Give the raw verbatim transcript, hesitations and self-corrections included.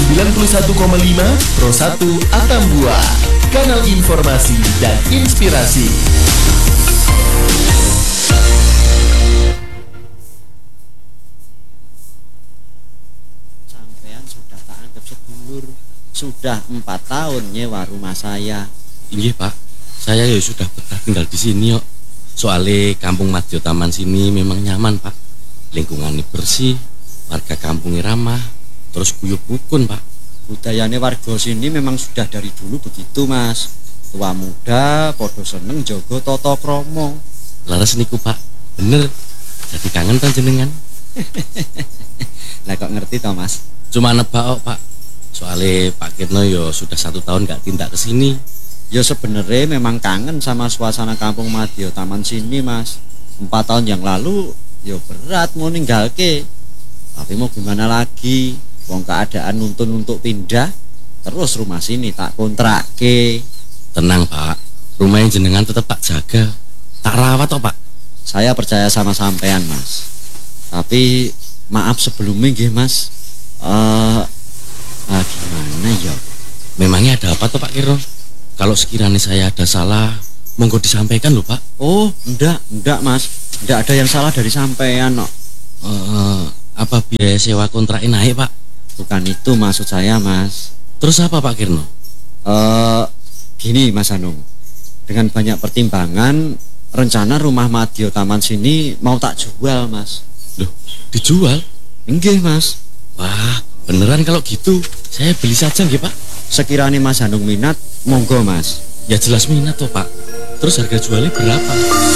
sembilan puluh satu koma lima Pro satu Atambua, kanal informasi dan inspirasi. Sampean sudah tak anggap sedulur. Sudah empat tahun nyewa rumah saya. Iya Pak, saya ya sudah betah tinggal di sini yuk. Soalnya kampung Madya Taman sini memang nyaman Pak. Lingkungannya bersih, warga kampungnya ramah, terus guyub rukun Pak. Budayane warga sini memang sudah dari dulu begitu Mas. Tua muda podo seneng jogo toto kromo. Laras niku Pak, bener. Jadi kangen panjenengan. Lah kok ngerti toh Mas? Cuma nebak Pak. Soalnya Pak Kirno yo sudah satu tahun gak tindak ke sini. Ya sebenarnya memang kangen sama suasana kampung Madya Taman sini Mas. Empat tahun yang lalu ya berat mau ninggalke. Tapi mau gimana lagi? Wong keadaan nuntun untuk pindah. Terus rumah sini tak kontrakke. Tenang Pak, rumah yang jenengan tetap tak jaga, tak rawat toh Pak. Saya percaya sama sampean Mas. Tapi maaf sebelumnya nggih Mas. Eh ah, gimana ya? Memangnya ada apa toh Pak Kirno? Kalau sekiranya saya ada salah, monggo disampaikan loh Pak. Oh, enggak, enggak Mas. Enggak ada yang salah dari sampean kok. Uh, apa biaya sewa kontraknya naik Pak? Bukan itu maksud saya Mas. Terus apa Pak Kirno? Eh gini Mas Anung. Dengan banyak pertimbangan, rencana rumah Madya Taman sini mau tak jual Mas. Loh, dijual? Enggih Mas. Wah, beneran kalau gitu saya beli saja nggih Pak. Sekiranya Mas Anung minat, monggo Mas. Ya jelas minat toh Pak. Terus harga jualnya berapa?